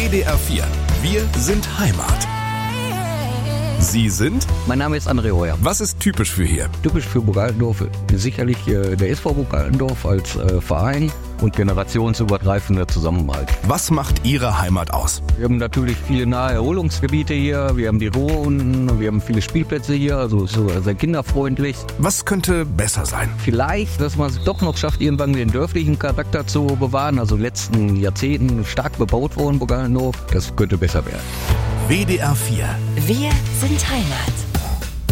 WDR 4. Wir sind Heimat. Sie sind? Mein Name ist André Heuer. Was ist typisch für hier? Typisch für Burg Altendorf sicherlich der SV Burg Altendorf als Verein und generationsübergreifender Zusammenhalt. Was macht Ihre Heimat aus? Wir haben natürlich viele nahe Erholungsgebiete hier, wir haben die Ruhr unten, wir haben viele Spielplätze hier, also ist so sehr kinderfreundlich. Was könnte besser sein? Vielleicht, dass man es doch noch schafft, irgendwann den dörflichen Charakter zu bewahren, also in den letzten Jahrzehnten stark bebaut worden, Burg Altendorf. Das könnte besser werden. WDR 4. Wir sind Heimat.